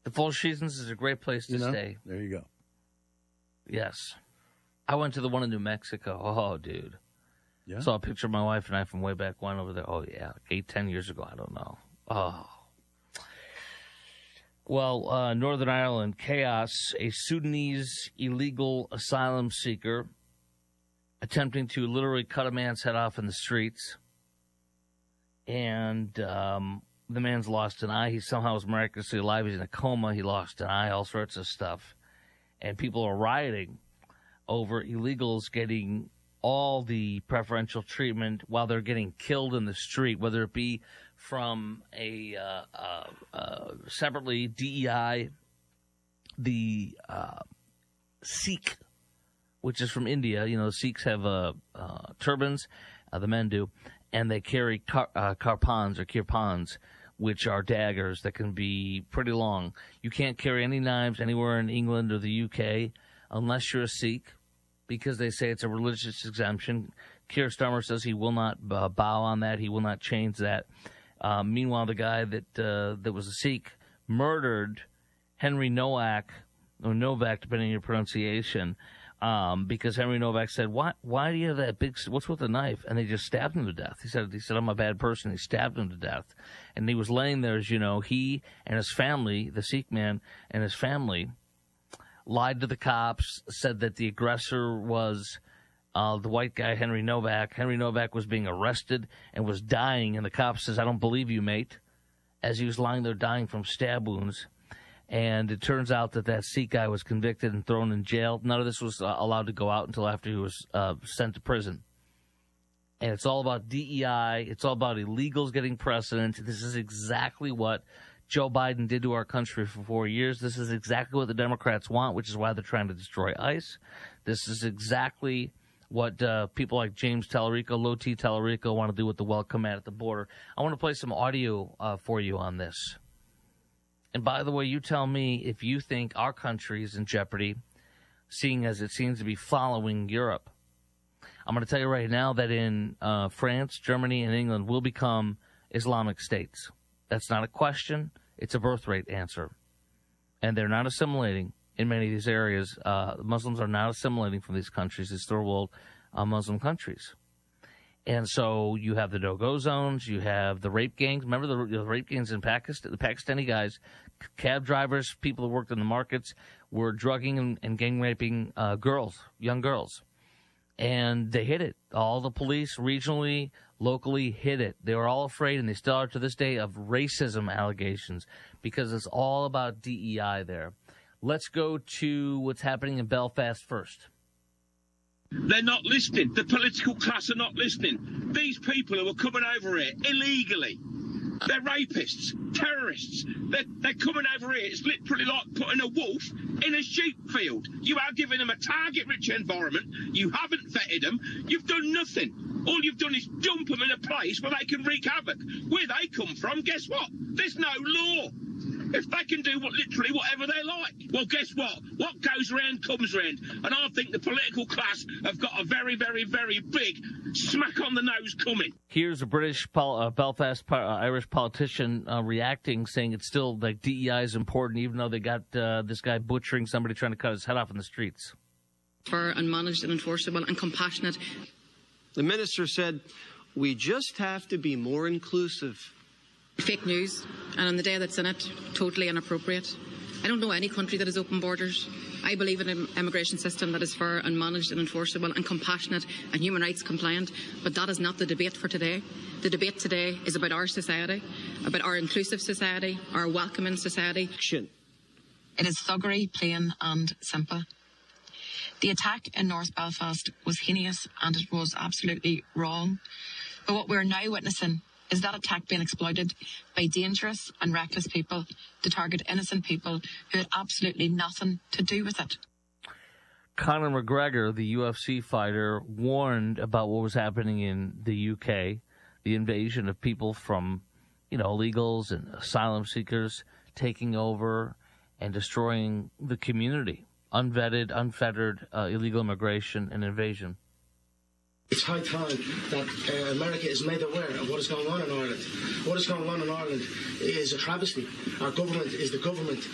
The Four Seasons is a great place to stay. There you go. Yes. I went to the one in New Mexico. Oh, dude. Yeah. Saw a picture of my wife and I from way back when over there. Oh, yeah. 8-10 years ago. I don't know. Oh. Well, Northern Ireland, chaos. A Sudanese illegal asylum seeker attempting to literally cut a man's head off in the streets. And the man's lost an eye. He somehow was miraculously alive. He's in a coma. He lost an eye, all sorts of stuff. And people are rioting over illegals getting all the preferential treatment while they're getting killed in the street, whether it be from a separately DEI, the Sikh, which is from India. You know, Sikhs have turbans, the men do, and they carry kirpans or kirpans, which are daggers that can be pretty long. You can't carry any knives anywhere in England or the UK unless you're a Sikh, because they say it's a religious exemption. Keir Starmer says he will not bow on that. He will not change that. Meanwhile, the guy that was a Sikh murdered Henry Nowak, or Novak, depending on your pronunciation, because Henry Novak said, why do you have that big, what's with the knife? And they just stabbed him to death. He said, I'm a bad person. He stabbed him to death. And he was laying there, as you know, he and his family, the Sikh man and his family, lied to the cops, said that the aggressor was the white guy, Henry Novak. Henry Novak was being arrested and was dying, and the cop says, I don't believe you, mate, as he was lying there dying from stab wounds. And it turns out that Sikh guy was convicted and thrown in jail. None of this was allowed to go out until after he was sent to prison. And it's all about DEI. It's all about illegals getting precedent. This is exactly what Joe Biden did to our country for 4 years. This is exactly what the Democrats want, which is why they're trying to destroy ICE. This is exactly what people like James Tallarico, Low T Tallarico, want to do with the welcome mat at the border. I want to play some audio for you on this. And by the way, you tell me if you think our country is in jeopardy, seeing as it seems to be following Europe. I'm going to tell you right now that in France, Germany, and England will become Islamic states. That's not a question. It's a birth rate answer. And they're not assimilating in many of these areas. Muslims are not assimilating from these countries, these third world Muslim countries. And so you have the no-go zones. You have the rape gangs. Remember the rape gangs in Pakistan? The Pakistani guys, cab drivers, people who worked in the markets, were drugging and gang raping girls, young girls. And they hid it. All the police regionally, locally hid it. They were all afraid, and they still are to this day, of racism allegations because it's all about DEI there. Let's go to what's happening in Belfast first. They're not listening. The political class are not listening. These people who are coming over here illegally, they're rapists, terrorists. They're coming over here. It's literally like putting a wolf in a sheep field. You are giving them a target-rich environment. You haven't vetted them. You've done nothing. All you've done is dump them in a place where they can wreak havoc. Where they come from, guess what? There's no law. If they can do literally whatever they like, well, guess what? What goes around comes around. And I think the political class have got a very, very, very big smack on the nose coming. Here's a British Belfast Irish politician reacting, saying it's still like DEI is important, even though they got this guy butchering somebody trying to cut his head off in the streets. Fair and managed and enforceable and compassionate. The minister said, we just have to be more inclusive. Fake news, and on the day that's in it, totally inappropriate. I don't know any country that has open borders. I believe in an immigration system that is fair and managed and enforceable and compassionate and human rights compliant, but that is not the debate for today. The debate today is about our society, about our inclusive society, our welcoming society. It is thuggery, plain and simple. The attack in North Belfast was heinous and it was absolutely wrong. But what we're now witnessing is that attack being exploited by dangerous and reckless people to target innocent people who had absolutely nothing to do with it. Conor McGregor, the UFC fighter, warned about what was happening in the UK, the invasion of people from, illegals and asylum seekers taking over and destroying the community. Unvetted, unfettered illegal immigration and invasion. It's high time that America is made aware of what is going on in Ireland. What is going on in Ireland is a travesty. Our government is the government